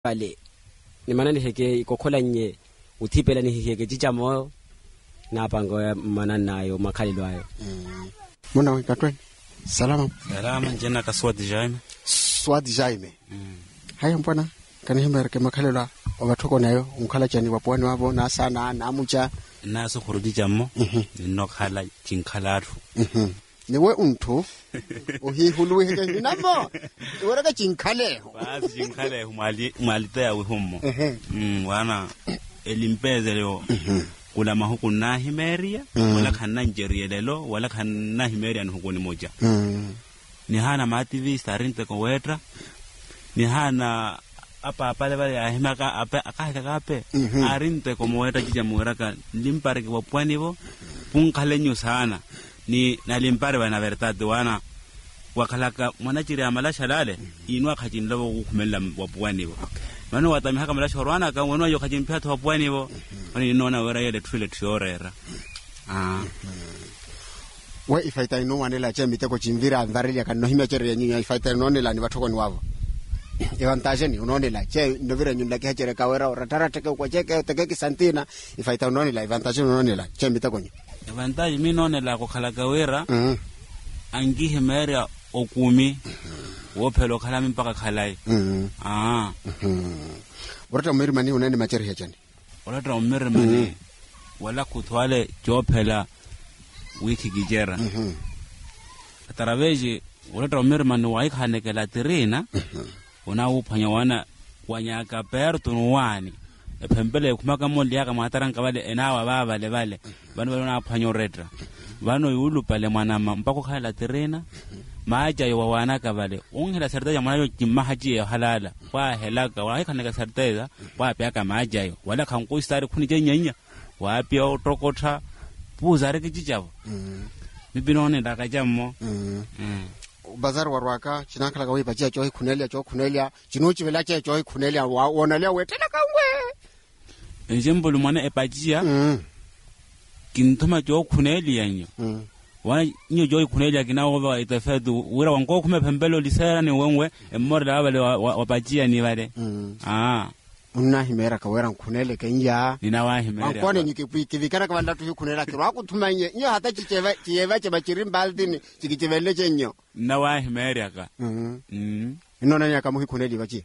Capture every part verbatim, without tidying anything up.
pale ni maana ni heke ikokola nye utipela ni heke jicha moyo na pango ya maana nayo makhalelo ayo. Mm. Mwana wikatwe salama salama njena ka Swadi Jaime Swadi Jaime. Mm. Haya mbona kanihimbereke makhalelo obathoko nayo umkhala jani wapwani wabo na sana na mucha na so khurudi jammo no khala chinkhalathu. Mhm. Niwe unthu uhihulu heke namo wera ka chinkhaleho basi chinkhaleho mali mali ta yawe hummo. Mm wana elimpeze leo kula mahuku na himeria wala kana njerielelo wala kana himeria nhukuni moja. Mm. Ni hana ma T V starinte ko wetra ni hana apa pale pale ahimaka apa akaka kape arinte ko moeta kija mueraka limpare ke wapwani bo punkhalenyo sana ni nalimpare wana verdad wana wakalaka mwanachiri amala shalale inwa khajin labo kukhumela wapwani bo mano watami haka mala shorwana ka wonwa yo khajin phatho wapwani bo ani nona wera yele twile tyorera. Ah we ifaita ino wanela chemite ko chimvira mvareli kana himya chere nyinya ifaita inonela ni bathoko ni wabo evantage ni unonela che ndovira nyunda ke chere kawera ratara teke kwa cheke teke kisantina ifaita unonela evantage unonela chemite ko nyi evantage mi nonela ko khala kawera. Mhm. Angihe meria okumi wo phelo khala mi mpaka khalai. Mhm. Ah Mhm. Borata umiri mani unene machere hechani wala umiri mani wala kuthwale jophela wiki gijera. Mhm. Ataraveji wala umiri mani wa ikhanekela tirina una uphanya wana wanyaka perto nuwani ephembele kumaka moli yaka mataranka vale enawa baba le vale bano bana phanyo retra bano yulu pale mwana mpako khala tirina maja yo wana ka vale ungela serta ya mwana yo kimahaji ya halala wa helaka wa ikhaneka serteza wa pyaka maja yo wala khanku stari khuni je nyanya wa pya otokotha puzare ke jijabo. Mhm. Bibinone ndaka jammo. Mhm. Mm. Bazar warwaka chinakhala ka wipa chia choi khunelia cho khunelia chinuchi vela chia choi khunelia wona le wetela kangwe Njembulu mwana epajia. Mhm. Kinthoma jo khunelia nyo. Mhm. Wa nyo jo khunelia kinawo ba itafedu wira wango khume phembelo lisera ni wenwe emmorla bale wapajia ni bale. Mhm. Ah unna himera ka wera khunele kenya nina wa himera akwane nyikipikivikana ka ndatu hikhunela kirwa kuthumanye nyo hata chicheva chieva che bachirimbaltini chikichevelle chenyo na wa himera ka. Mhm. Mm inona nya kamu hikhuneli bachi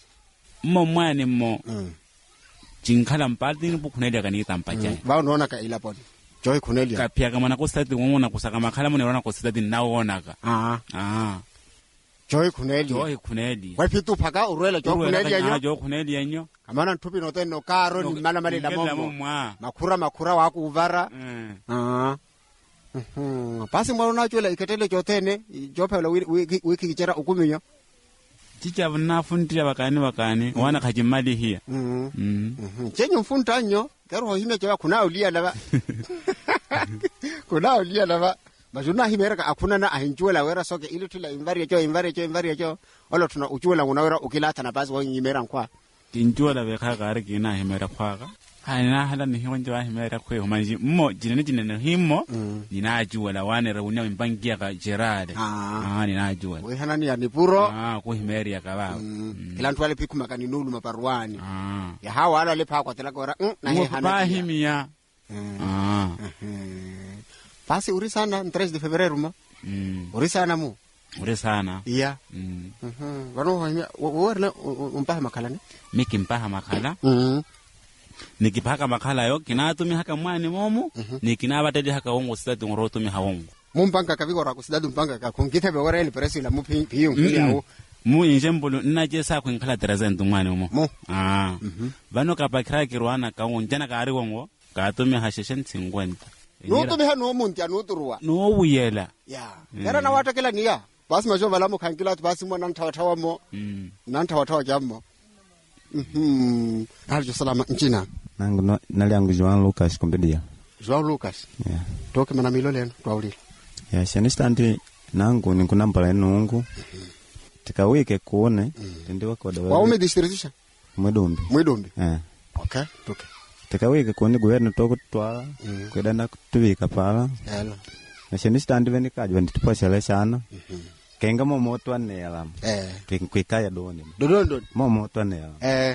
mo mwane mo. Mhm. Chinkhala mpaltini bukhunelia ka ni tampacha ba unaona ka ilaponi joy khunelia ka pya ka mwana ko stati ngona kusaka makhala mo ne rona ko stati naona ka. ah Ah joy khunelia joy khunelia wa phitu phaka urwela joy khunelia nyo jo khunelia nyo kamana nthupi no teno karo ni mala mali la momo mwa makhura makhura wa kuvara. Mm. Ah mhm pasi mwana chola iketele jothene jophela wiki kichera ukuminyo chicha bna funtira bakani bakani wana khajimali hiya. Mhm. Mhm. Chenyo mfunta nyo kero hime chewa kuna ulia laba kuna ulia laba majuna himereka akuna na ahinjuela wera soke ile tula imvari cho imvari cho imvari cho olo tuna uchuela unawera ukilata na basi wao nyimera nkwa tinjola be kha gare kina himera khwaga haina hala ni hiwanje wa himera khwe humanji mmo jinene jinene himmo dina ajuela wane rawunya mbangia ka Gerard. Ah ni na ajuela we hanani ya nipuro. Ah ko himera ya ka ba ila ntwale pikuma kaninulu maparuani. Ah ya hawa ala lepha kwa tela kwa na he hanani ba himia. Ah pasi uri sana tres de febrero ma. Mm uri sana mu uri sana iya. Mm mhm wano himia werna umpaha makala ni miki mpaha makala. Mhm nikipaka makala yo kinatumi haka mwani momo nikinabatedi haka wongo statu ngorotumi hawongo mumpanga kabigora kusidadu mpanga ka kunkithe be wera ni presi la mupi piyo ngiyawo mu injembulu naje sa ku nkhala trazent mwani mo. Ah bano ka pakra kirwana ka ngonjana ka ari wongo ka tumi hasheshen cinquenta no tumi hano muntu ya no turuwa no wuyela ya era na watakela niya basi majova la mukhankila basi mwana ntawatawa mo nantawatawa jammo. Mhm aljo salama nchina nangu no, nali yangu João Lucas kombedia João Lucas yeah toke mana miloleno twauli ya yeah, shanistandi nangu nikunambala enungu tika wike kuone ndi wakoda wa ume distribution mwedombi mwedombi eh okay toke tika wike kuone governo toko twala kwedana kutubika pala hello na shanistandi veni kaje vendi tuposhele sana. Mhm kenga momo twanela eh kwikaya doni dodondo momo twanela eh